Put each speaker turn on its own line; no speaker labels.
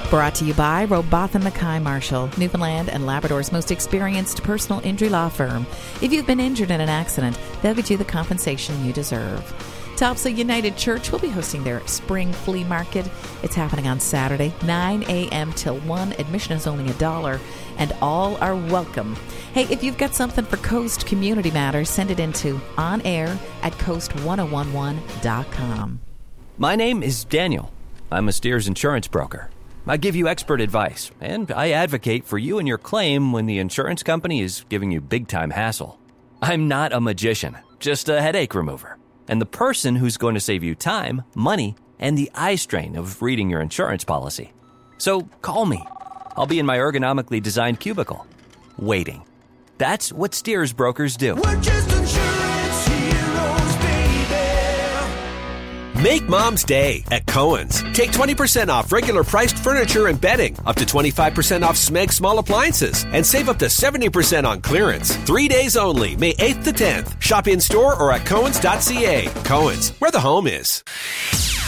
Brought to you by Robotham Mackay Marshall, Newfoundland and Labrador's most experienced personal injury law firm. If you've been injured in an accident, they'll get you the compensation you deserve. Topsail United Church will be hosting their spring flea market. It's happening on Saturday, 9 a.m. till 1. Admission is only $1, and all are welcome. Hey, if you've got something for Coast Community Matters, send it into onair@coast1011.com.
My name is Daniel. I'm a Steers insurance broker. I give you expert advice, and I advocate for you and your claim when the insurance company is giving you big-time hassle. I'm not a magician, just a headache remover, and the person who's going to save you time, money, and the eye strain of reading your insurance policy. So call me. I'll be in my ergonomically designed cubicle, waiting. That's what Steers brokers do.
We're just insurance heroes, baby.
Make Mom's Day at Cohen's. Take 20% off regular priced furniture and bedding, up to 25% off Smeg small appliances, and save up to 70% on clearance. 3 days only, May 8th to 10th. Shop in-store or at Cohens.ca. Cohen's, where the home is.